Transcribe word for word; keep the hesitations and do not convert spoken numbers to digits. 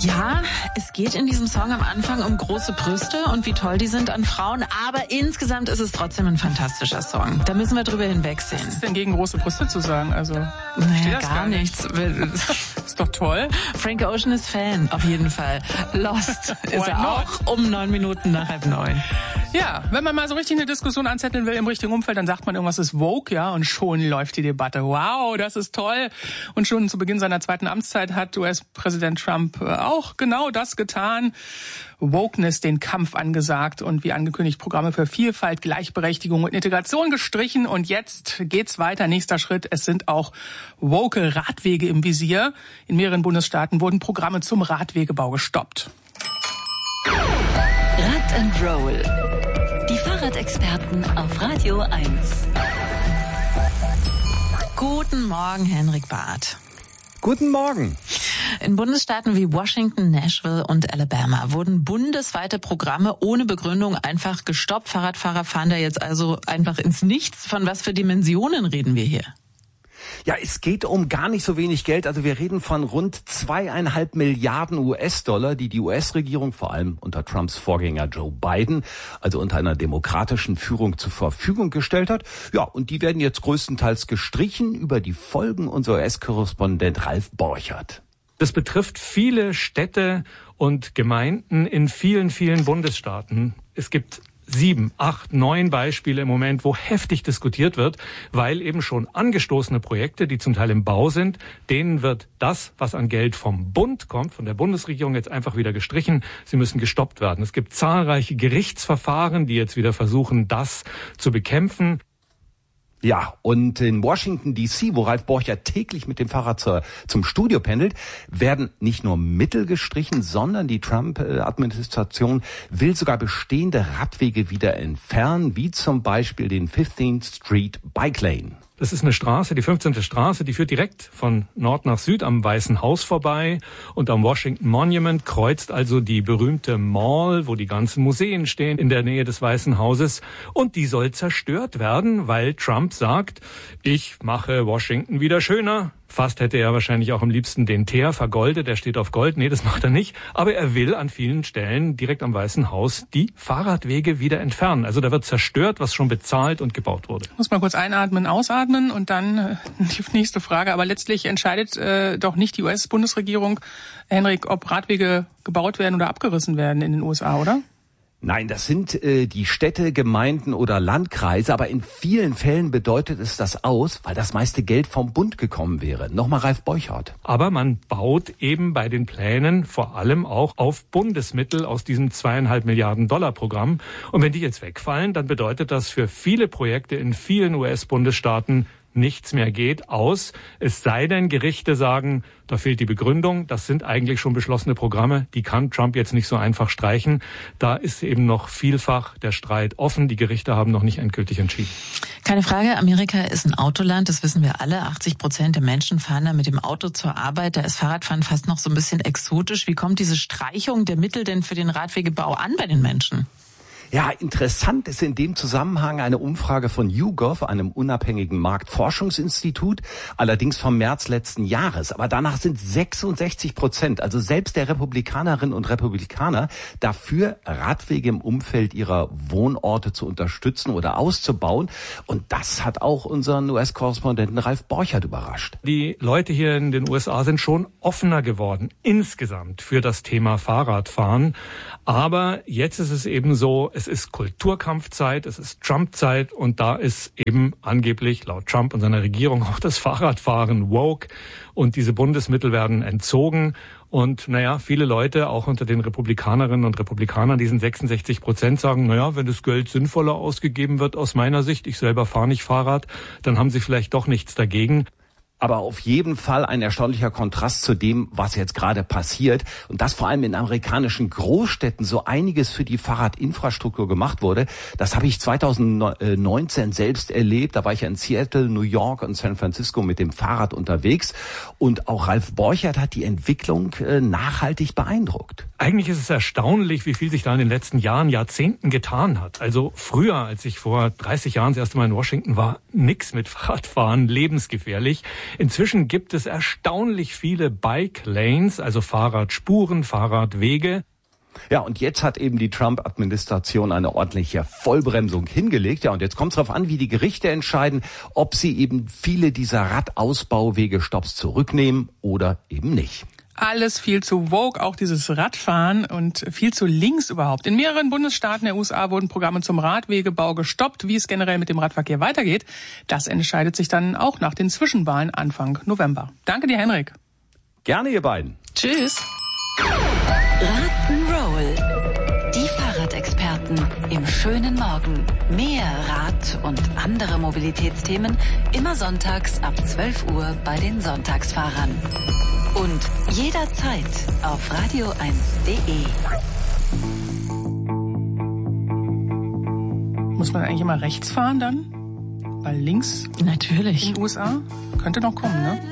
Ja, es geht in diesem Song am Anfang um große Brüste und wie toll die sind an Frauen, aber insgesamt ist es trotzdem ein fantastischer Song. Da müssen wir drüber hinwegsehen. Was ist denn gegen große Brüste zu sagen? Also, naja, gar, gar nichts. Ist doch toll. Frank Ocean ist Fan, auf jeden Fall. Lost ist er auch um neun Minuten nach halb neun. Ja, wenn man mal so richtig eine Diskussion anzetteln will im richtigen Umfeld, dann sagt man, irgendwas ist woke, ja, und schon läuft die Debatte. Wow, das ist toll. Und schon zu Beginn seiner zweiten Amtszeit hat U S-Präsident Trump auch genau das getan. Wokeness den Kampf angesagt und wie angekündigt Programme für Vielfalt, Gleichberechtigung und Integration gestrichen. Und jetzt geht's weiter. Nächster Schritt. Es sind auch woke Radwege im Visier. In mehreren Bundesstaaten wurden Programme zum Radwegebau gestoppt. Rad and Roll. Die Fahrradexperten auf Radio eins. Guten Morgen, Henrik Barth. Guten Morgen. In Bundesstaaten wie Washington, Nashville und Alabama wurden bundesweite Programme ohne Begründung einfach gestoppt. Fahrradfahrer fahren da jetzt also einfach ins Nichts. Von was für Dimensionen reden wir hier? Ja, es geht um gar nicht so wenig Geld. Also wir reden von rund zweieinhalb Milliarden U S-Dollar, die die U S-Regierung, vor allem unter Trumps Vorgänger Joe Biden, also unter einer demokratischen Führung zur Verfügung gestellt hat. Ja, und die werden jetzt größtenteils gestrichen. Über die Folgen unser U S-Korrespondent Ralf Borchert. Das betrifft viele Städte und Gemeinden in vielen, vielen Bundesstaaten. Es gibt sieben, acht, neun Beispiele im Moment, wo heftig diskutiert wird, weil eben schon angestoßene Projekte, die zum Teil im Bau sind, denen wird das, was an Geld vom Bund kommt, von der Bundesregierung jetzt einfach wieder gestrichen. Sie müssen gestoppt werden. Es gibt zahlreiche Gerichtsverfahren, die jetzt wieder versuchen, das zu bekämpfen. Ja, und in Washington D C, wo Ralf Borchert täglich mit dem Fahrrad zur, zum Studio pendelt, werden nicht nur Mittel gestrichen, sondern die Trump-Administration will sogar bestehende Radwege wieder entfernen, wie zum Beispiel den fifteenth Street Bike Lane. Das ist eine Straße, die fünfzehnte Straße, die führt direkt von Nord nach Süd am Weißen Haus vorbei und am Washington Monument kreuzt also die berühmte Mall, wo die ganzen Museen stehen, in der Nähe des Weißen Hauses. Und die soll zerstört werden, weil Trump sagt, ich mache Washington wieder schöner. Fast hätte er wahrscheinlich auch am liebsten den Teer vergoldet, der steht auf Gold. Nee, das macht er nicht. Aber er will an vielen Stellen direkt am Weißen Haus die Fahrradwege wieder entfernen. Also da wird zerstört, was schon bezahlt und gebaut wurde. Muss man kurz einatmen, ausatmen und dann äh, die nächste Frage. Aber letztlich entscheidet äh, doch nicht die U S-Bundesregierung, Henrik, ob Radwege gebaut werden oder abgerissen werden in den U S A, oder? Nein, das sind äh, die Städte, Gemeinden oder Landkreise, aber in vielen Fällen bedeutet es das aus, weil das meiste Geld vom Bund gekommen wäre. Nochmal Ralf Borchert. Aber man baut eben bei den Plänen vor allem auch auf Bundesmittel aus diesem zweieinhalb Milliarden Dollar Programm. Und wenn die jetzt wegfallen, dann bedeutet das für viele Projekte in vielen U S-Bundesstaaten nichts mehr geht aus, es sei denn, Gerichte sagen, da fehlt die Begründung, das sind eigentlich schon beschlossene Programme, die kann Trump jetzt nicht so einfach streichen. Da ist eben noch vielfach der Streit offen, die Gerichte haben noch nicht endgültig entschieden. Keine Frage, Amerika ist ein Autoland, das wissen wir alle. achtzig Prozent der Menschen fahren da mit dem Auto zur Arbeit, da ist Fahrradfahren fast noch so ein bisschen exotisch. Wie kommt diese Streichung der Mittel denn für den Radwegebau an bei den Menschen? Ja, interessant ist in dem Zusammenhang eine Umfrage von YouGov, einem unabhängigen Marktforschungsinstitut, allerdings vom März letzten Jahres. Aber danach sind sechsundsechzig Prozent, also selbst der Republikanerinnen und Republikaner, dafür, Radwege im Umfeld ihrer Wohnorte zu unterstützen oder auszubauen. Und das hat auch unseren U S-Korrespondenten Ralf Borchert überrascht. Die Leute hier in den U S A sind schon offener geworden, insgesamt für das Thema Fahrradfahren. Aber jetzt ist es eben so, es ist Kulturkampfzeit, es ist Trump-Zeit und da ist eben angeblich laut Trump und seiner Regierung auch das Fahrradfahren woke und diese Bundesmittel werden entzogen. Und naja, viele Leute, auch unter den Republikanerinnen und Republikanern, diesen sechsundsechzig Prozent sagen, naja, wenn das Geld sinnvoller ausgegeben wird aus meiner Sicht, ich selber fahre nicht Fahrrad, dann haben sie vielleicht doch nichts dagegen. Aber auf jeden Fall ein erstaunlicher Kontrast zu dem, was jetzt gerade passiert. Und dass vor allem in amerikanischen Großstädten so einiges für die Fahrradinfrastruktur gemacht wurde. Das habe ich zweitausendneunzehn selbst erlebt. Da war ich ja in Seattle, New York und San Francisco mit dem Fahrrad unterwegs. Und auch Ralf Borchert hat die Entwicklung nachhaltig beeindruckt. Eigentlich ist es erstaunlich, wie viel sich da in den letzten Jahren, Jahrzehnten getan hat. Also früher, als ich vor dreißig Jahren das erste Mal in Washington war, nix mit Fahrradfahren, lebensgefährlich. Inzwischen gibt es erstaunlich viele Bike Lanes, also Fahrradspuren, Fahrradwege. Ja, und jetzt hat eben die Trump-Administration eine ordentliche Vollbremsung hingelegt. Ja, und jetzt kommt es darauf an, wie die Gerichte entscheiden, ob sie eben viele dieser Radausbauwegestopps zurücknehmen oder eben nicht. Alles viel zu woke, auch dieses Radfahren und viel zu links überhaupt. In mehreren Bundesstaaten der U S A wurden Programme zum Radwegebau gestoppt. Wie es generell mit dem Radverkehr weitergeht, das entscheidet sich dann auch nach den Zwischenwahlen Anfang November. Danke dir, Henrik. Gerne, ihr beiden. Tschüss. Rock'n'Roll. Die Fahrradexperten im schönen Morgen. Mehr Rad- und andere Mobilitätsthemen immer sonntags ab zwölf Uhr bei den Sonntagsfahrern. Und jederzeit auf radio eins punkt de. Muss man eigentlich immer rechts fahren dann? Weil links Natürlich. in den U S A könnte noch kommen, ne?